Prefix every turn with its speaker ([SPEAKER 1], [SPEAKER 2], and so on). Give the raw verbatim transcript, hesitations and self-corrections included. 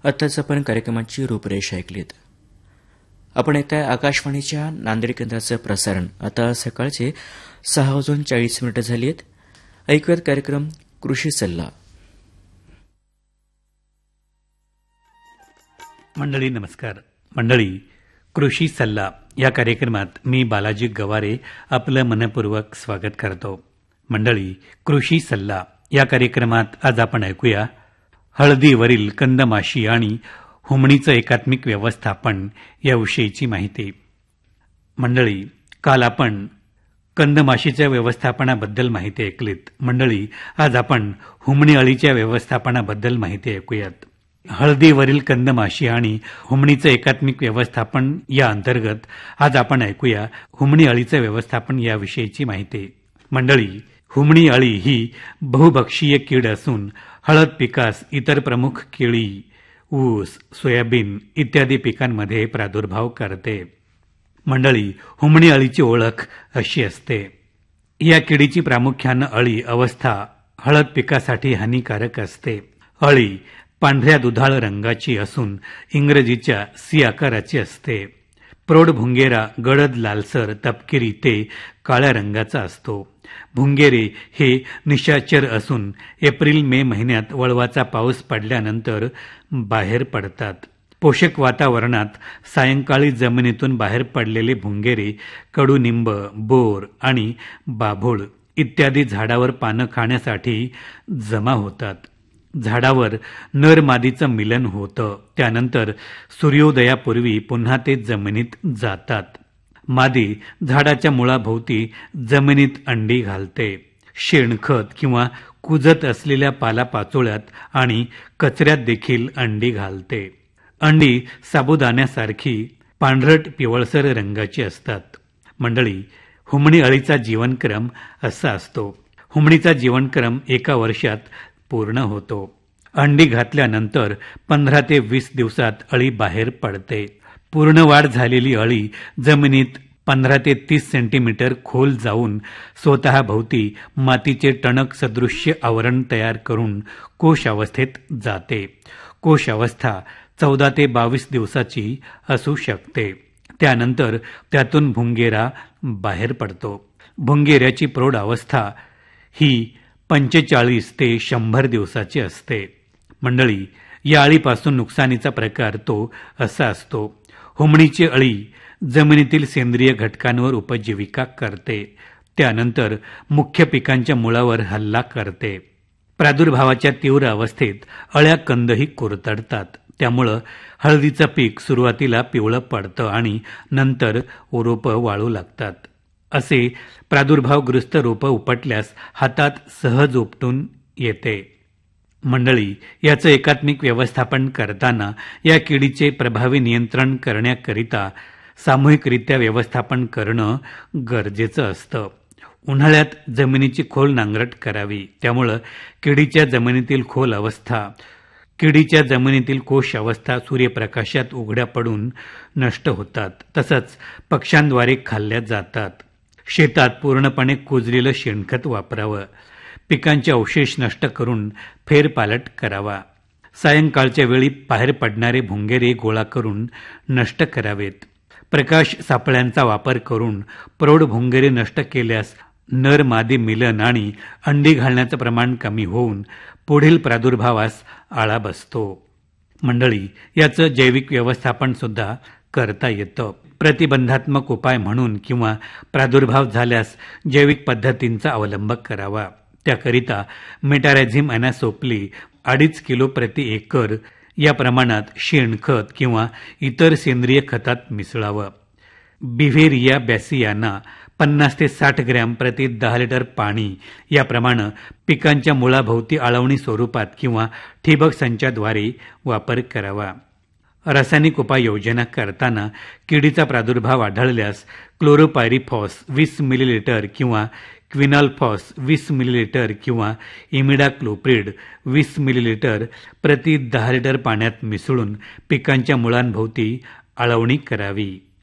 [SPEAKER 1] आत्ताच आपण कार्यक्रमाची रूपरेषा ऐकलीत. आपण ऐकताय आकाशवाणीच्या नांदेड केंद्राचं प्रसारण. आता सकाळचे सहा वाजून चाळीस मिनिटं झाली आहेत. ऐकूयात कार्यक्रम कृषी सल्ला.
[SPEAKER 2] मंडळी नमस्कार. मंडळी, कृषी सल्ला या कार्यक्रमात मी बालाजी गवारे आपलं मनपूर्वक स्वागत करतो. मंडळी, कृषी सल्ला या कार्यक्रमात आज आपण ऐकूया हळदीवरील कंदमाशी आणि हुमणीचं एकात्मिक व्यवस्थापन याविषयीची माहिती. मंडळी, काल आपण कंदमाशीच्या व्यवस्थापनाबद्दल माहिती ऐकलीत. मंडळी, आज आपण हुमणी अळीच्या व्यवस्थापनाबद्दल माहिती ऐकूयात. हळदीवरील कंदमाशी आणि हुमणीचं एकात्मिक व्यवस्थापन या अंतर्गत आज आपण ऐकूया हुमणी अळीचं व्यवस्थापन याविषयीची माहिती. मंडळी, हुमणी अळी ही बहुभक्षीय कीड असून हळद पिकास इतर प्रमुख केळी, ऊस, सोयाबीन इत्यादी पिकांमध्ये प्रादुर्भाव करते. मंडळी, हुमणी अळीची ओळख अशी असते. या किडीची प्रामुख्यानं अळी अवस्था हळद पिकासाठी हानिकारक असते. अळी पांढऱ्या दुधाळ रंगाची असून इंग्रजीच्या सी आकाराची असते. प्रौढ भुंगेरा गडद लालसर तपकिरी ते काळ्या रंगाचा असतो. भुंगेरे हे निशाचर असून एप्रिल मे महिन्यात वळवाचा पाऊस पडल्यानंतर बाहेर पडतात. पोषक वातावरणात सायंकाळी जमिनीतून बाहेर पडलेले भुंगेरे कडुनिंब, बोर आणि बाभूळ इत्यादी झाडावर पानं खाण्यासाठी जमा होतात. झाडावर नर मादीचं मिलन होतं. त्यानंतर सूर्योदयापूर्वी पुन्हा ते जमिनीत जातात. मादी झाडाच्या मुळाभोवती जमिनीत अंडी घालते. शेणखत किंवा कुजत असलेल्या पालापाचोळ्यात आणि कचऱ्यात देखील अंडी घालते. अंडी साबुदाण्यासारखी पांढरट पिवळसर रंगाची असतात. मंडळी, हुमणी अळीचा जीवनक्रम असा असतो. हुमणीचा जीवनक्रम एका वर्षात पूर्ण होतो. अंडी घातल्यानंतर पंधरा ते वीस दिवसात अळी बाहेर पडते. पूर्ण वाढ झालेली अळी जमिनीत पंधरा ते तीस सेंटीमीटर खोल जाऊन स्वतः भोवती मातीचे टणक सदृश्य आवरण तयार करून कोश अवस्थेत जाते. कोश अवस्था चौदा ते बावीस दिवसाची असू शकते. त्यानंतर त्यातून भुंगेरा बाहेर पडतो. भुंगेऱ्याची प्रौढ अवस्था ही पंचेचाळीस ते शंभर दिवसाची असते. मंडळी, या अळीपासून नुकसानीचा प्रकार तो असा असतो. हुमणीची अळी जमिनीतील सेंद्रिय घटकांवर उपजीविका करते. त्यानंतर मुख्य पिकांच्या मुळावर हल्ला करते. प्रादुर्भावाच्या तीव्र अवस्थेत अळ्या कंदही कुरतडतात. त्यामुळं हळदीचं पीक सुरुवातीला पिवळं पडतं आणि नंतर रोपं वाळू लागतात. असे प्रादुर्भावग्रस्त रोपं उपटल्यास हातात सहज उपटून येते. मंडळी, याचं एकात्मिक व्यवस्थापन करताना या किडीचे प्रभावी नियंत्रण करण्याकरिता सामूहिकरित्या व्यवस्थापन करणं गरजेचं असतं. उन्हाळ्यात जमिनीची खोल नांगरट करावी. त्यामुळं किडीच्या जमिनीतील खोल अवस्था किडीच्या जमिनीतील कोश अवस्था सूर्यप्रकाशात उघड्या पडून नष्ट होतात. तसंच पक्ष्यांद्वारे खाल्ल्या जातात. शेतात पूर्णपणे कुजलेलं शेणखत वापरावं. पिकांचे अवशेष नष्ट करून फेरपालट करावा. सायंकाळच्या वेळी बाहेर पडणारे भुंगेरे गोळा करून नष्ट करावेत. प्रकाश सापळ्यांचा वापर करून प्रौढ भुंगेरे नष्ट केल्यास नर मादी मिलन आणि अंडी घालण्याचं प्रमाण कमी होऊन पुढील प्रादुर्भावास आळा बसतो. मंडळी, याचं जैविक व्यवस्थापन सुद्धा करता येतं. प्रतिबंधात्मक उपाय म्हणून किंवा प्रादुर्भाव झाल्यास जैविक पद्धतींचा अवलंब करावा. त्याकरिता मेटारायझिम अॅनासोप्ली अडीच किलो प्रति एकर या प्रमाणात शेणखत किंवा इतर सेंद्रिय खतात मिसळावं. बिव्हेरिया बॅसियाना पन्नास ते साठ ग्रॅम प्रति दहा लिटर पाणी याप्रमाणे पिकांच्या मुळाभोवती आळवणी स्वरूपात किंवा ठिबक संचाद्वारे वापर करावा. रासायनिक उपाययोजना करताना किडीचा प्रादुर्भाव आढळल्यास क्लोरोपायरिफॉस वीस मिलीलिटर किंवा क्विनॉलफॉस वीस मिलीलिटर किंवा इमिडाक्लोप्रिड वीस मिलीलिटर प्रति दहा लिटर पाण्यात मिसळून पिकांच्या मुळांभोवती आळवणी करावी.